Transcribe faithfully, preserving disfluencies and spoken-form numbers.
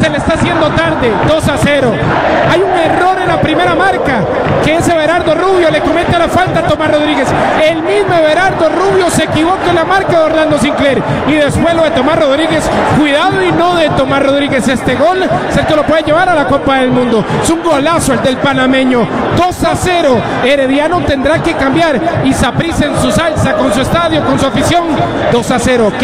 se le está haciendo tarde. Dos a cero. Hay un error en la primera marca, que es Everardo Rubio, le comete la falta a Tomás Rodríguez. El mismo Everardo Rubio se equivoca en la marca de Orlando Sinclair, y después lo de Tomás Rodríguez. Cuidado y no de Tomás Rodríguez. Este gol es el que lo puede llevar a la Copa del Mundo. Es un golazo el del panameño. Dos a cero. Herediano tendrá que cambiar, y Saprissa en su salsa, con su estadio, con su afición. Dos a cero.